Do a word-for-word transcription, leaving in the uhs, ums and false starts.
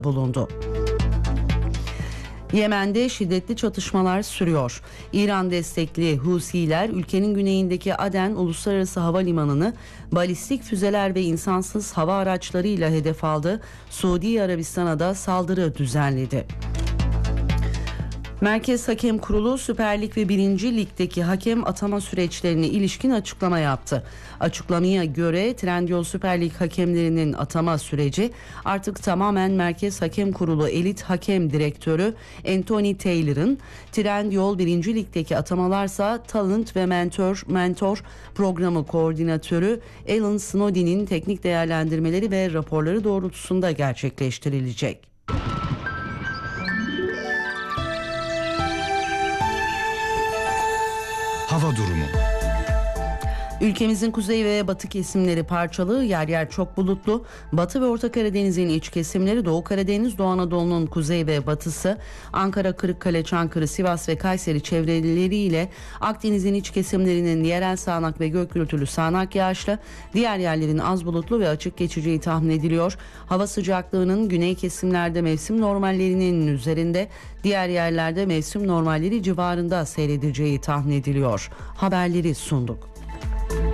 bulundu. Yemen'de şiddetli çatışmalar sürüyor. İran destekli Husiler ülkenin güneyindeki Aden Uluslararası Havalimanı'nı balistik füzeler ve insansız hava araçlarıyla hedef aldı. Suudi Arabistan'a da saldırı düzenledi. Merkez Hakem Kurulu Süper Lig ve birinci Lig'deki hakem atama süreçlerine ilişkin açıklama yaptı. Açıklamaya göre Trendyol Süper Lig hakemlerinin atama süreci artık tamamen Merkez Hakem Kurulu Elit Hakem Direktörü Anthony Taylor'ın, Trendyol birinci Lig'deki atamalarsa Talent ve Mentor Mentor Programı Koordinatörü Alan Snowden'in teknik değerlendirmeleri ve raporları doğrultusunda gerçekleştirilecek. Hava durumu. Ülkemizin kuzey ve batı kesimleri parçalı, yer yer çok bulutlu. Batı ve Orta Karadeniz'in iç kesimleri, Doğu Karadeniz, Doğu Anadolu'nun kuzey ve batısı, Ankara, Kırıkkale, Çankırı, Sivas ve Kayseri çevreleriyle Akdeniz'in iç kesimlerinin yerel sağanak ve gök gürültülü sağanak yağışlı, diğer yerlerin az bulutlu ve açık geçeceği tahmin ediliyor. Hava sıcaklığının güney kesimlerde mevsim normallerinin üzerinde, diğer yerlerde mevsim normalleri civarında seyredeceği tahmin ediliyor. Haberleri sunduk.